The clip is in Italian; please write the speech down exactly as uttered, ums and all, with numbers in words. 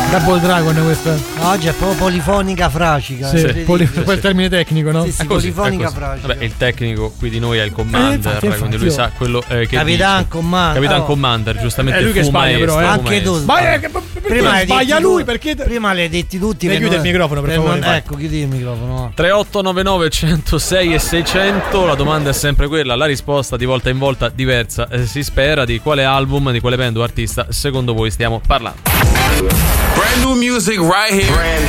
Double Dragon questa. No, oggi è proprio polifonica fracica. Sì, sì. Poli- quel termine tecnico, no? Sì, sì, È così, polifonica è così. fracica. Vabbè, il tecnico qui di noi è il Commander, Eh, infatti, infatti, quindi lui io- sa quello eh, che Capitan dice. Commander. Capitan Oh. Commander, giustamente È lui che fu sbaglia, maestro, però, eh. fu Anche tu. maestro. Ma è che Prima hai sbaglia detti lui tu- perché Prima le hai detti tutti. Mi per chiude non- il microfono, per favore, non- vai. Ecco, chiudi il microfono. tre otto nove nove uno zero sei e seicento, la domanda è sempre quella, la risposta di volta in volta diversa, eh, si spera. Di quale album, di quale band o artista secondo voi stiamo parlando? Brand new music right here.